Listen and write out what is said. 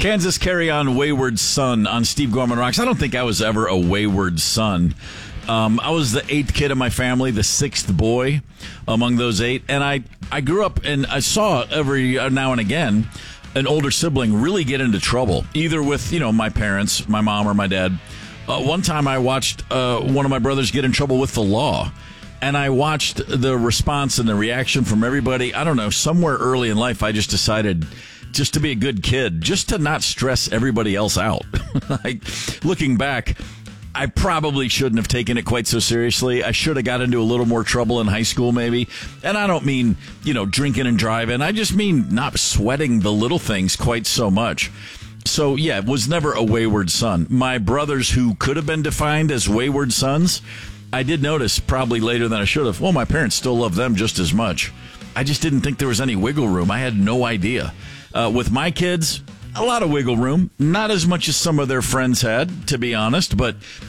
Kansas Carry On Wayward Son on Steve Gorman Rocks. I don't think I was ever a wayward son. I was the 8th kid in my family, the 6th boy among those 8. And I grew up and I saw every now and again an older sibling really get into trouble, either with, my parents, my mom or my dad. One time I watched one of my brothers get in trouble with the law. And I watched the response and the reaction from everybody. I don't know, somewhere early in life, I just decided just to be a good kid, just to not stress everybody else out. Looking back, I probably shouldn't have taken it quite so seriously. I should have got into a little more trouble in high school, maybe. And I don't mean, drinking and driving. I just mean not sweating the little things quite so much. So, yeah, was never a wayward son. My brothers who could have been defined as wayward sons, I did notice probably later than I should have, well, my parents still love them just as much. I just didn't think there was any wiggle room. I had no idea. With my kids, a lot of wiggle room. Not as much as some of their friends had, to be honest, but